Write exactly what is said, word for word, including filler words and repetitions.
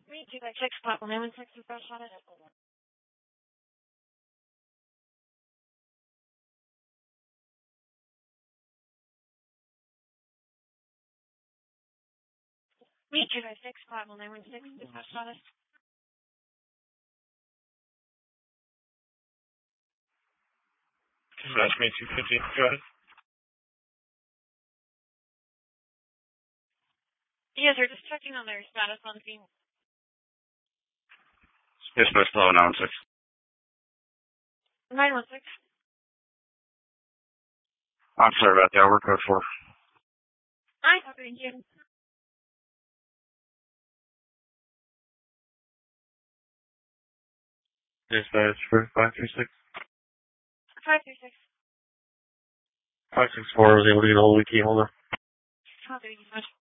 Me two by six, Papa Lemon six is best on it. Me two by six, Papa Lemon six is best on it. That's me two fifty. Go ahead. Yes, sir. Just checking on their status on the scene. Yes, West Low nine one six. nine one six. I'm sorry about that. We're code four. I thank you. Dispatch for five three six. five three six. five six four was able to get a hold of the key holder. How do you much?